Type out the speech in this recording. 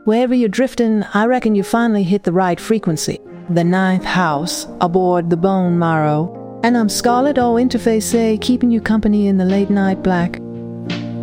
Wherever you're drifting, I reckon you finally hit the right frequency. The ninth house, aboard the Bone Marrow. And I'm Scarlet O Interface A, keeping you company in the late night black.